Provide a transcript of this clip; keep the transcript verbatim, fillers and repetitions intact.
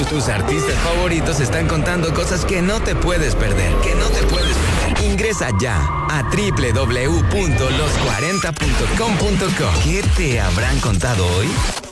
Tus artistas favoritos están contando cosas que no te puedes perder. Que no te puedes perder. Ingresa ya a doble u doble u doble u punto los cuarenta punto com punto co. ¿Qué te habrán contado hoy?